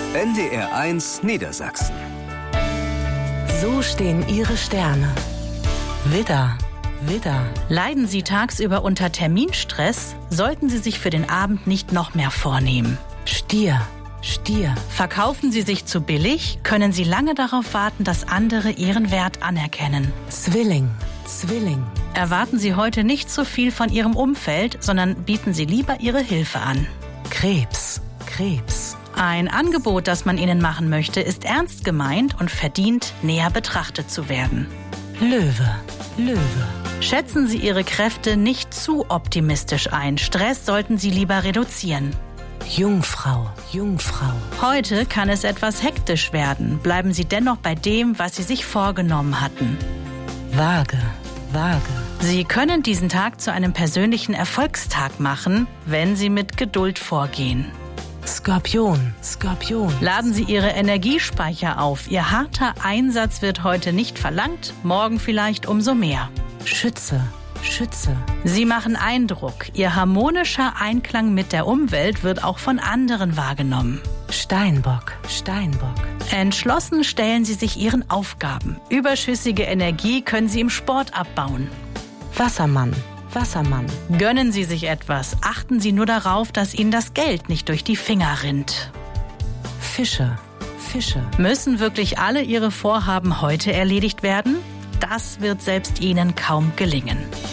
NDR1 Niedersachsen. So stehen Ihre Sterne. Widder, Widder. Leiden Sie tagsüber unter Terminstress, sollten Sie sich für den Abend nicht noch mehr vornehmen. Stier, Stier. Verkaufen Sie sich zu billig, können Sie lange darauf warten, dass andere Ihren Wert anerkennen. Zwilling, Zwilling. Erwarten Sie heute nicht so viel von Ihrem Umfeld, sondern bieten Sie lieber Ihre Hilfe an. Krebs, Krebs. Ein Angebot, das man Ihnen machen möchte, ist ernst gemeint und verdient, näher betrachtet zu werden. Löwe, Löwe. Schätzen Sie Ihre Kräfte nicht zu optimistisch ein. Stress sollten Sie lieber reduzieren. Jungfrau, Jungfrau. Heute kann es etwas hektisch werden. Bleiben Sie dennoch bei dem, was Sie sich vorgenommen hatten. Waage, Waage. Sie können diesen Tag zu einem persönlichen Erfolgstag machen, wenn Sie mit Geduld vorgehen. Skorpion, Skorpion. Laden Sie Ihre Energiespeicher auf. Ihr harter Einsatz wird heute nicht verlangt, morgen vielleicht umso mehr. Schütze, Schütze. Sie machen Eindruck. Ihr harmonischer Einklang mit der Umwelt wird auch von anderen wahrgenommen. Steinbock, Steinbock. Entschlossen stellen Sie sich Ihren Aufgaben. Überschüssige Energie können Sie im Sport abbauen. Wassermann, Wassermann. Gönnen Sie sich etwas. Achten Sie nur darauf, dass Ihnen das Geld nicht durch die Finger rinnt. Fische, Fische. Müssen wirklich alle Ihre Vorhaben heute erledigt werden? Das wird selbst Ihnen kaum gelingen.